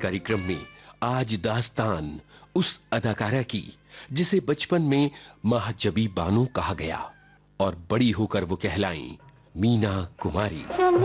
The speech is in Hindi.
कार्यक्रम में आज दास्तान उस अदाकारा की जिसे बचपन में मां जबी बानो कहा गया और बड़ी होकर वो कहलाईं मीना कुमारी।